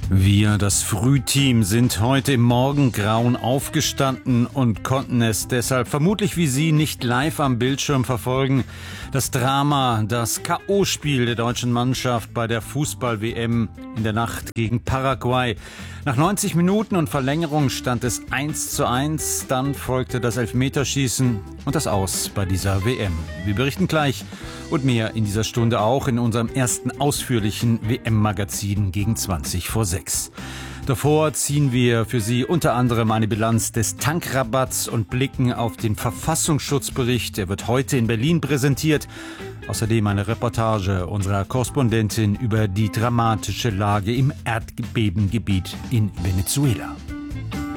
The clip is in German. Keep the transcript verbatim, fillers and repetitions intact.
Wir, das Frühteam, sind heute im Morgengrauen aufgestanden und konnten es deshalb vermutlich wie Sie nicht live am Bildschirm verfolgen. Das Drama, das K O-Spiel der deutschen Mannschaft bei der Fußball-W M in der Nacht gegen Paraguay. Nach neunzig Minuten und Verlängerung stand es eins zu eins. Dann folgte das Elfmeterschießen und das Aus bei dieser W M. Wir berichten gleich und mehr in dieser Stunde auch in unserem ersten ausführlichen W M-Magazin gegen zwanzig vor sechs. Davor ziehen wir für Sie unter anderem eine Bilanz des Tankrabatts und blicken auf den Verfassungsschutzbericht. Er wird heute in Berlin präsentiert. Außerdem eine Reportage unserer Korrespondentin über die dramatische Lage im Erdbebengebiet in Venezuela.